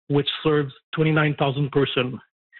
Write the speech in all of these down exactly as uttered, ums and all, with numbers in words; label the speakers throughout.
Speaker 1: which serves twenty-nine thousand persons.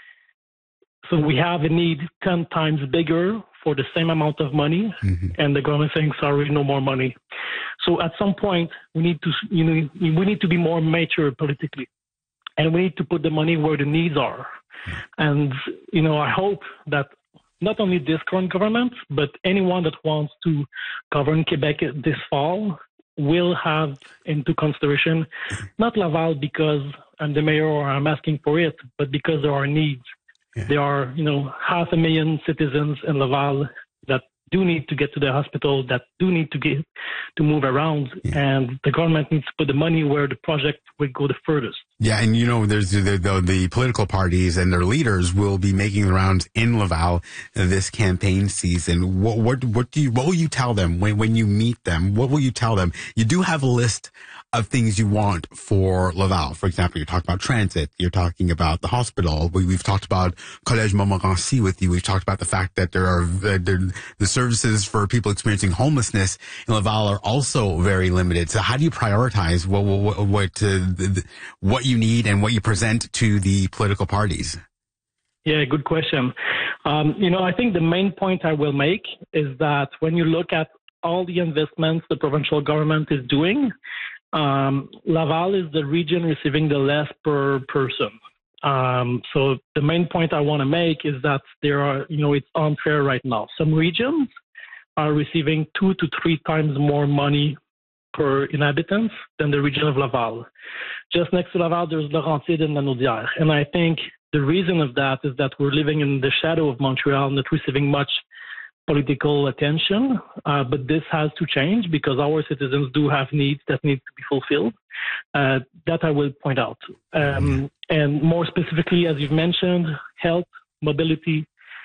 Speaker 1: So we have a need ten times bigger for the same amount of money, mm-hmm. and the government saying, sorry, no more money. So at some point, we need to, you know, we need to be more mature politically, and we need to put the money where the needs are. Mm-hmm. And, you know, I hope that not only this current government, but anyone that wants to govern Quebec this fall will have into consideration, not Laval because I'm the mayor or I'm asking for it, but because there are needs. Yeah. There are, you know, half a million citizens in Laval that do need to get to the hospital, that do need to get to move around, yeah. and the government needs to put the money where the project would go the furthest.
Speaker 2: Yeah, and you know, there's the, the, the political parties and their leaders will be making the rounds in Laval this campaign season. What what what do you what will you tell them when when you meet them? What will you tell them? You do have a list of things you want for Laval. For example, you're talking about transit. You're talking about the hospital. We, we've talked about Collège Montmorency with you. We've talked about the fact that there are uh, there, the services for people experiencing homelessness in Laval are also very limited. So how do you prioritize what what what, uh, the, what you need and what you present to the political parties?
Speaker 1: Yeah, good question. Um, you know, I think the main point I will make is that when you look at all the investments the provincial government is doing, Um, Laval is the region receiving the less per person. Um, so the main point I want to make is that there are, you know, it's unfair right now. Some regions are receiving two to three times more money per inhabitants than the region of Laval. Just next to Laval, there's Laurentides and Lanaudière. And I think the reason of that is that we're living in the shadow of Montreal, not receiving much political attention, uh, but this has to change because our citizens do have needs that need to be fulfilled. Uh, that I will point out. Um, and more specifically, as you've mentioned, health, mobility,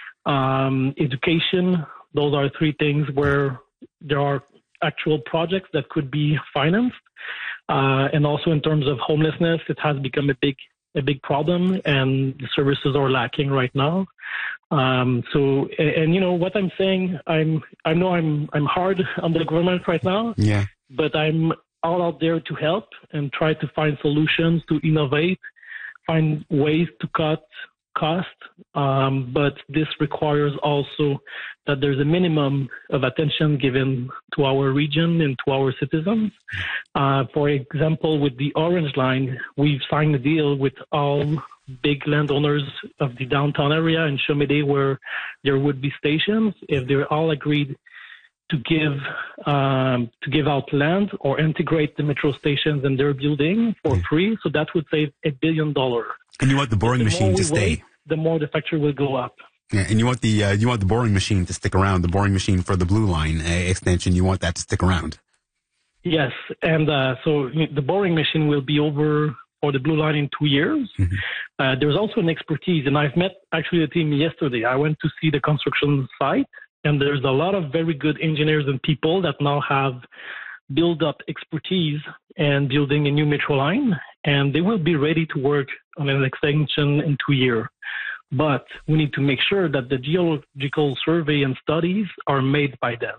Speaker 1: um, education, those are three things where there are actual projects that could be financed. Uh, and also in terms of homelessness, it has become a big a big problem, and the services are lacking right now. Um, so, and, and you know what I'm saying, I'm, I know I'm, I'm hard on the government right now,
Speaker 2: yeah.
Speaker 1: but I'm all out there to help and try to find solutions, to innovate, find ways to cut cost. Um, but this requires also that there's a minimum of attention given to our region and to our citizens. Uh, for example, with the Orange Line, we've signed a deal with all big landowners of the downtown area in Chomedey where there would be stations. If they're all agreed to give um, to give out land or integrate the metro stations in their building for mm. free, so that would save a billion dollars.
Speaker 2: And you want the boring the machine to stay.
Speaker 1: Wait, the more the factor will go up.
Speaker 2: Yeah, and you want the uh, you want the boring machine to stick around. The boring machine for the Blue Line uh, extension. You want that to stick around.
Speaker 1: Yes, and uh, so the boring machine will be over for the Blue Line in two years. Mm-hmm. Uh, there's also an expertise, and I've met actually the team yesterday. I went to see the construction site, and there's a lot of very good engineers and people that now have built up expertise in building a new metro line, and they will be ready to work on an extension in two years. But we need to make sure that the geological survey and studies are made by them.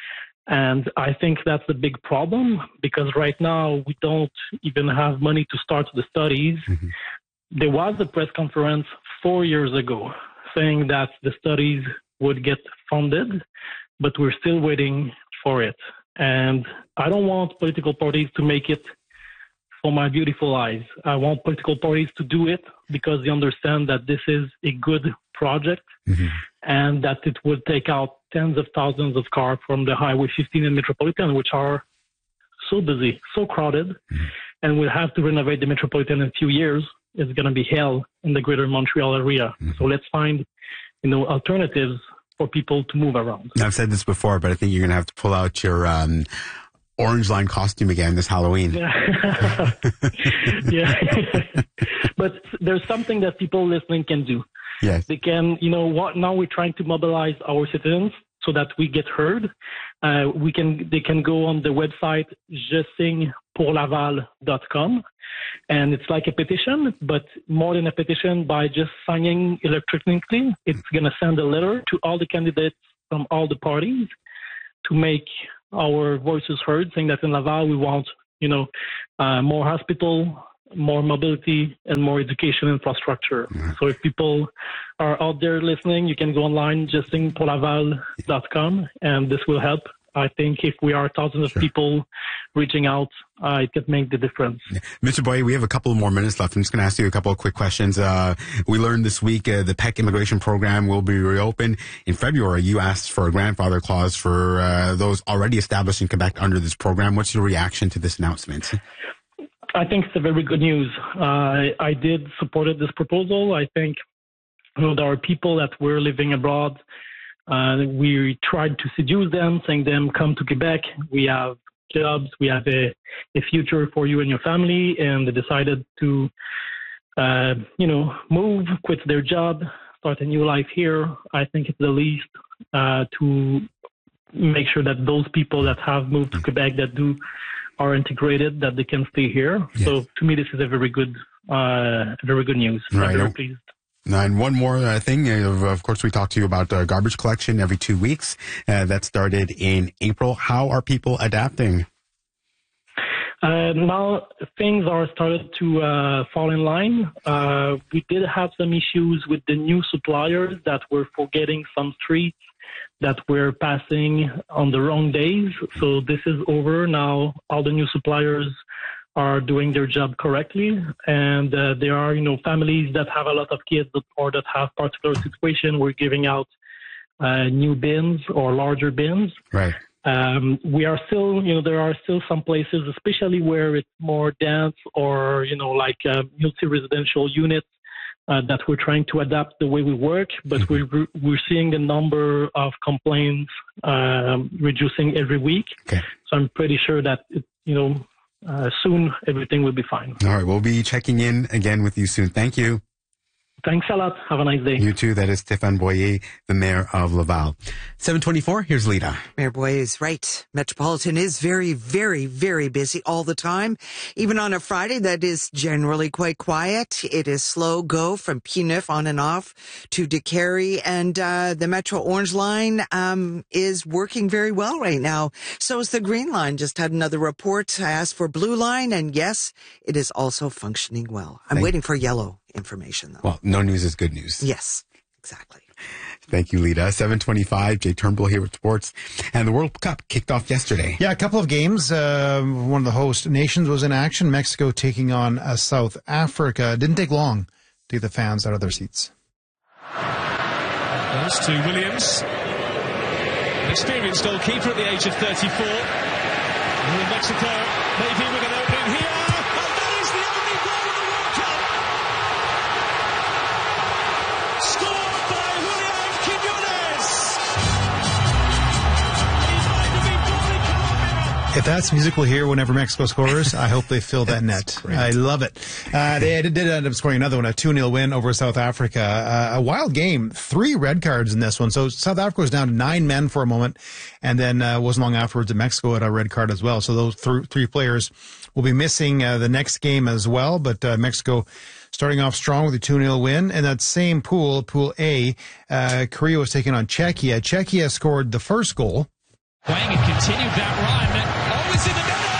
Speaker 1: And I think that's the big problem, because right now we don't even have money to start the studies. Mm-hmm. There was a press conference four years ago saying that the studies would get funded, but we're still waiting for it. And I don't want political parties to make it for my beautiful eyes. I want political parties to do it because they understand that this is a good project, mm-hmm. and that it would take out tens of thousands of cars from the Highway fifteen and Metropolitan, which are so busy, so crowded, mm-hmm. and we'll have to renovate the Metropolitan in a few years. It's going to be hell in the greater Montreal area. Mm-hmm. So let's find, you know, alternatives for people to move around.
Speaker 2: I've said this before, but I think you're going to have to pull out your um, Orange Line costume again this Halloween.
Speaker 1: Yeah. yeah. But there's something that people listening can do.
Speaker 2: Yes.
Speaker 1: They can, you know what, now we're trying to mobilize our citizens so that we get heard. Uh, we can, they can go on the website je signe pour laval dot com, and it's like a petition, but more than a petition, by just signing electronically, it's going to send a letter to all the candidates from all the parties to make our voices heard, saying that in Laval we want, you know, uh, more hospital, more mobility and more education infrastructure. Mm-hmm. So if people are out there listening, you can go online, justin pour laval dot com, and this will help. I think if we are thousands of sure. people reaching out, uh, it could make the difference.
Speaker 2: Yeah. Mister Boyer, we have a couple more minutes left. I'm just going to ask you a couple of quick questions. Uh, we learned this week uh, the P E C immigration program will be reopened. In February, you asked for a grandfather clause for uh, those already established in Quebec under this program. What's your reaction to this announcement?
Speaker 1: I think it's a very good news. Uh, I did support this proposal. I think you know, there are people that were living abroad. Uh, we tried to seduce them, saying them, come to Quebec. We have jobs. We have a, a future for you and your family. And they decided to, uh, you know, move, quit their job, start a new life here. I think it's the least uh, to make sure that those people that have moved to Quebec that do are integrated, that they can stay here. Yes. So to me, this is a very good, uh, very good news.
Speaker 2: Right.
Speaker 1: I'm very pleased.
Speaker 2: And one more uh, thing, uh, of course, we talked to you about uh, garbage collection every two weeks. Uh, that started in April. How are people adapting?
Speaker 1: Uh, now things are started to uh, fall in line. Uh, we did have some issues with the new suppliers that were forgetting some streets that were passing on the wrong days. So this is over now. All the new suppliers are doing their job correctly, and uh, there are, you know, families that have a lot of kids or that have particular situation. We're giving out uh, new bins or larger bins.
Speaker 2: Right.
Speaker 1: Um, we are still, you know, there are still some places, especially where it's more dense or, you know, like uh, multi-residential units uh, that we're trying to adapt the way we work, but mm-hmm. we're we're seeing the number of complaints um, reducing every week.
Speaker 2: Okay.
Speaker 1: So I'm pretty sure that it, you know. Uh, soon, everything will be fine.
Speaker 2: All right. We'll be checking in again with you soon. Thank you.
Speaker 1: Thanks a lot. Have a nice day.
Speaker 2: You too. That is Stéphane Boyer, the mayor of Laval. seven twenty-four, here's Lita.
Speaker 3: Mayor Boyer is right. Metropolitan is very, very, very busy all the time. Even on a Friday, that is generally quite quiet. It is slow go from P-Neuf on and off to DeCarey, and uh, the Metro Orange Line um, is working very well right now. So is the Green Line. Just had another report. I asked for Blue Line, and yes, it is also functioning well. I'm Thank waiting for yellow information, though.
Speaker 2: Well, no news is good news.
Speaker 3: Yes, exactly.
Speaker 2: Thank you, Lita. seven twenty-five, Jay Turnbull here with sports. And the World Cup kicked off yesterday.
Speaker 4: Yeah, a couple of games. Uh, one of the host nations was in action. Mexico taking on uh, South Africa. It didn't take long to get the fans out of their seats.
Speaker 5: Goes to Williams. An experienced goalkeeper at the age of thirty-four. And Mexico maybe with an opening here.
Speaker 4: If that's music we'll hear whenever Mexico scores, I hope they fill that net. Great. I love it. Uh, they did end up scoring another one, a two nil win over South Africa. Uh, a wild game. Three red cards in this one. So South Africa was down to nine men for a moment, and then uh, wasn't long afterwards that Mexico had a red card as well. So those th- three players will be missing uh, the next game as well. But uh, Mexico starting off strong with a two nil win. In that same pool, Pool A, uh, Korea was taking on Czechia. Czechia scored the first goal.
Speaker 5: Wang had continued that run. Always in the middle.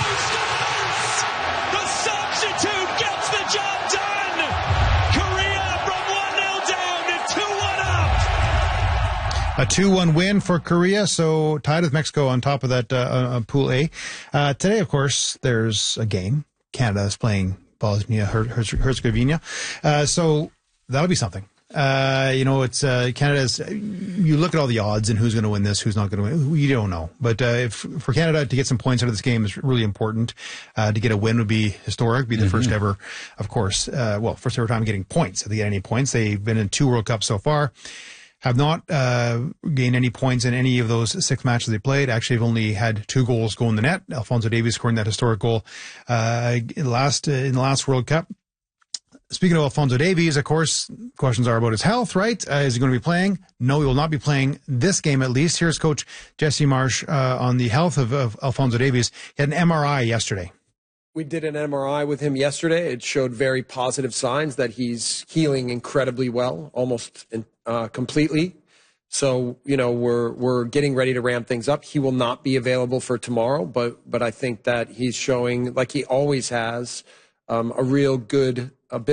Speaker 5: Oh, the substitute gets the job done. Korea from one nil down to two one up.
Speaker 4: A two one win for Korea, so tied with Mexico on top of that uh, uh, Pool A. Uh, today, of course, there's a game. Canada is playing Bosnia-Herzegovina. Uh, so that'll be something. Uh, you know, it's, uh, Canada's, you look at all the odds and who's going to win this, who's not going to win. You don't know. But, uh, if, for Canada to get some points out of this game is really important. Uh, to get a win would be historic, be the mm-hmm. first ever, of course, uh, well, first ever time getting points. If they get any points, they've been in two World Cups so far, have not, uh, gained any points in any of those six matches they played. Actually, have only had two goals go in the net. Alphonso Davies scoring that historic goal, uh, in the last, uh, in the last World Cup. Speaking of Alphonso Davies, of course, questions are about his health, right? Uh, is he going to be playing? No, he will not be playing this game at least. Here's Coach Jesse Marsh uh, on the health of, of Alphonso Davies. He had an M R I yesterday.
Speaker 6: We did an M R I with him yesterday. It showed very positive signs that he's healing incredibly well, almost uh, completely. So, you know, we're we're getting ready to ramp things up. He will not be available for tomorrow, but but I think that he's showing, like he always has, um, a real good ability